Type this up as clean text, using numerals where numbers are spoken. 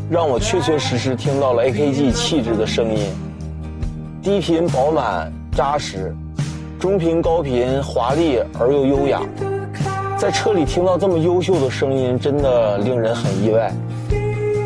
让我确确实实听到了 AKG 气质的声音，低频饱满扎实，中频高频华丽而又优雅。在车里听到这么优秀的声音，真的令人很意外。